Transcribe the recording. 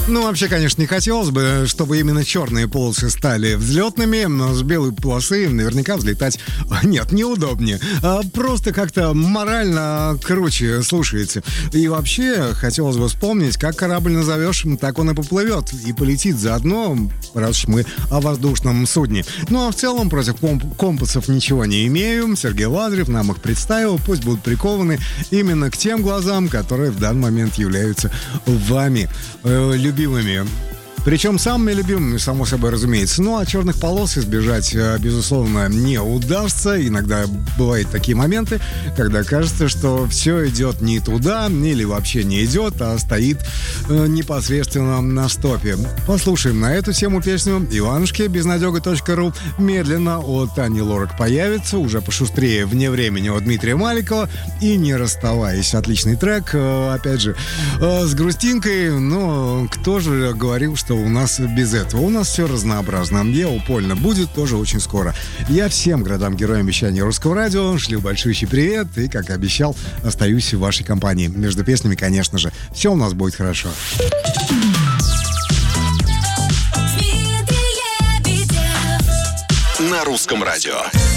Ну, вообще, конечно, не хотелось бы, чтобы именно черные полосы стали взлетными, но с белой полосы наверняка взлетать, нет, неудобнее. Просто как-то морально круче слушается. И вообще, хотелось бы вспомнить, как корабль назовешь, так он и поплывет. И полетит заодно, раз уж мы о воздушном судне. Ну, а в целом, против компасов ничего не имею. Сергей Лазарев нам их представил. Пусть будут прикованы именно к тем глазам, которые в данный момент являются вами любимыми. Причем самыми любимыми, само собой разумеется. Ну, а черных полос избежать, безусловно, не удастся. Иногда бывают такие моменты, когда кажется, что все идет не туда, или вообще не идет, а стоит непосредственно на стопе. Послушаем на эту тему песню «Иванушки» безнадега.ру. Медленно от Ани Лорак появится, уже пошустрее «Вне времени» от Дмитрия Маликова. И не расставаясь. Отличный трек, опять же, с грустинкой. Но кто же говорил, что у нас без этого? У нас все разнообразно. Еупольно будет тоже очень скоро. Я всем городам-героям вещания Русского радио шлю большущий привет и, как и обещал, остаюсь в вашей компании. Между песнями, конечно же, все у нас будет хорошо. На Русском радио.